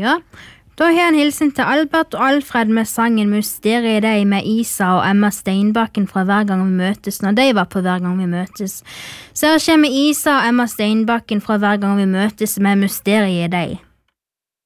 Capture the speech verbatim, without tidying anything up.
ja. Da har jeg en hilsen til Albert og Alfred med sangen Mysteriet i deg med Isa og Emma Steinbakken fra Hver gang vi møtes, når de var på Hver gang vi møtes. Så her kommer Isa og Emma Steinbakken fra Hver gang vi møtes med Mysteriet i deg.